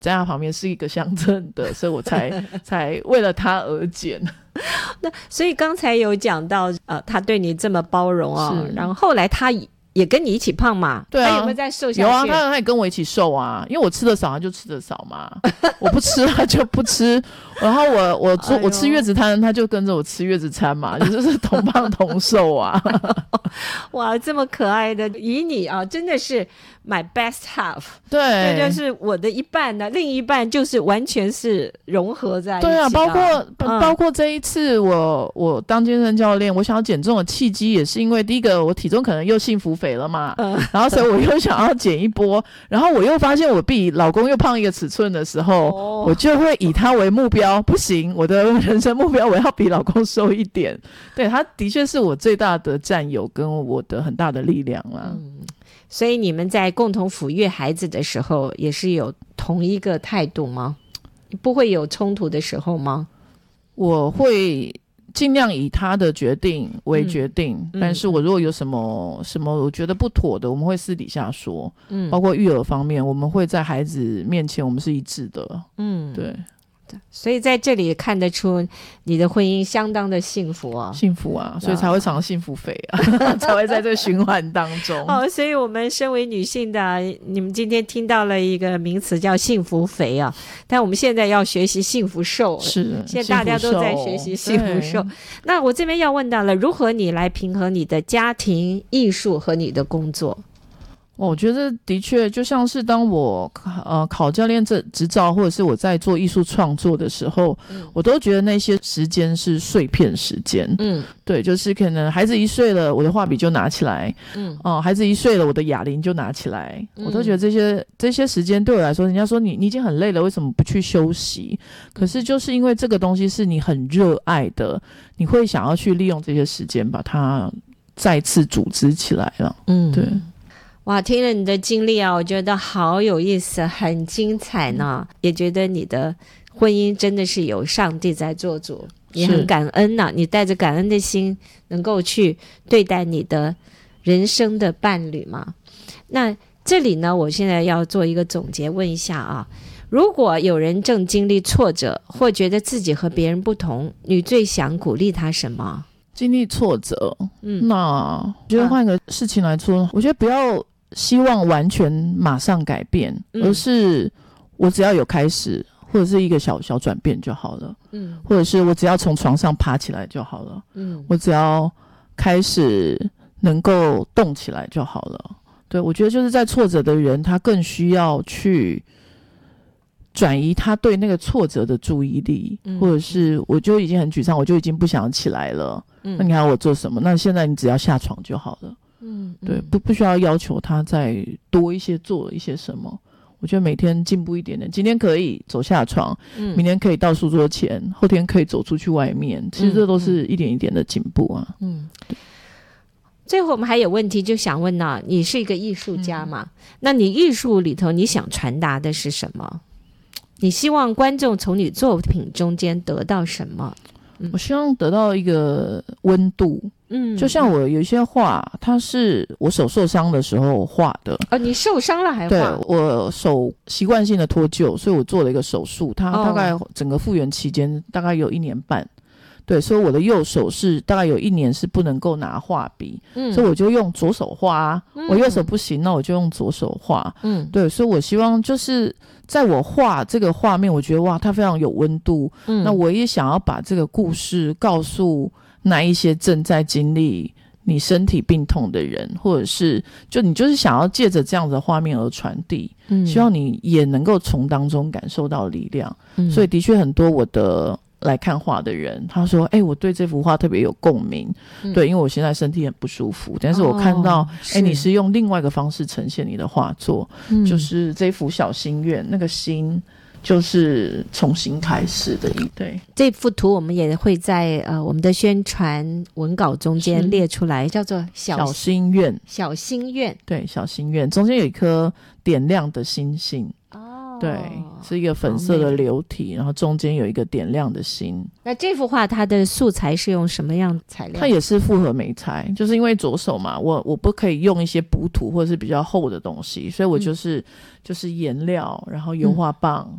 在他旁边是一个象征的，所以我才为了他而剪。 那所以刚才有讲到他对你这么包容然后后来他也跟你一起胖嘛？ 对啊， 他有没有再瘦下去？ 有啊，他也跟我一起瘦啊，因为我吃的少，他就吃的少嘛，我不吃他就不吃，然后我吃月子餐，他就跟着我吃月子餐嘛，就是同胖同瘦啊。 哇，这么可爱的，以你真的是 my best half， 对， 这就是我的一半呢，另一半就是完全是融合在一起。 对啊，包括这一次我当健身教练，我想要减重的契机也是因为第一个我体重可能又幸福肥了嘛，然后所以我又想要减一波，然后我又发现我比老公又胖一个尺寸的时候，我就会以他为目标，不行，我的人生目标我要比老公瘦一点。对，他的确是我最大的战友跟我的很大的力量啦。 所以你们在共同抚育孩子的时候也是有同一个态度吗？不会有冲突的时候吗？ 我会尽量以他的决定为决定，但是我如果有什么我觉得不妥的，我们会私底下说，包括育儿方面，我们会在孩子面前我们是一致的。对。 所以在这里看得出你的婚姻相当的幸福幸福啊，所以才会常幸福肥啊，才会在这个循环当中。 所以我们身为女性的，你们今天听到了一个名词叫幸福肥但我们现在要学习幸福瘦。 是， 现在大家都在学习幸福瘦。那我这边要问到了，如何你来平衡你的家庭、艺术和你的工作？ 我觉得的确就像是当我考教练执照，或者是我在做艺术创作的时候，我都觉得那些时间是碎片时间。对，就是可能孩子1岁了，我的画笔就拿起来，孩子1岁了，我的哑铃就拿起来，我都觉得这些时间对我来说，人家说你已经很累了，为什么不去休息？可是就是因为这个东西是你很热爱的，你会想要去利用这些时间把它再次组织起来了。对。 哇，听了你的经历我觉得好有意思，很精彩呢。也觉得你的婚姻真的是有上帝在做主，也很感恩你带着感恩的心能够去对待你的人生的伴侣嘛。那这里呢，我现在要做一个总结，问一下如果有人正经历挫折或觉得自己和别人不同，你最想鼓励他什么？ 经历挫折，那我觉得换一个事情来说，我觉得不要希望完全马上改变，而是我只要有开始，或者是一个小转变就好了。或者是我只要从床上爬起来就好了。我只要开始能够动起来就好了。对，我觉得就是在挫折的人，他更需要去转移他对那个挫折的注意力，或者是我就已经很沮丧，我就已经不想起来了。那你还要我做什么？那现在你只要下床就好了。对，不需要要求他再多一些，做一些什么。我觉得每天进步一点点，今天可以走下床，明天可以到书桌前，后天可以走出去外面，其实这都是一点一点的进步啊。 最后我们还有问题就想问你是一个艺术家嘛？那你艺术里头你想传达的是什么？你希望观众从你作品中间得到什么？ 我希望得到一个温度。就像我有一些画，它是我手受伤的时候画的。 你受伤了还画？ 对，我手习惯性的脱臼，所以我做了一个手术，它大概整个复原期间大概有1年半。对，所以我的右手是大概有1年是不能够拿画笔，所以我就用左手画我右手不行，那我就用左手画。对，所以我希望就是在我画这个画面，我觉得哇，它非常有温度。那我也想要把这个故事告诉那一些正在经历你身体病痛的人，或者是你就是想要借着这样的画面而传递，希望你也能够从当中感受到力量。所以的确很多我的来看画的人，他说我对这幅画特别有共鸣。对，因为我现在身体很不舒服，但是我看到你是用另外一个方式呈现你的画作。就是这幅小心愿，那个心就是重新开始的。对， 这幅图我们也会在我们的宣传文稿中间列出来，叫做小心愿。 小心愿， 对，小心愿中间有一颗点亮的星星。对，是一个粉色的流体，然后中间有一个点亮的心。 那这幅画它的素材是用什么样材料？ 它也是复合媒材，就是因为左手嘛，我不可以用一些补土或者是比较厚的东西，所以我就是颜料，然后油画棒，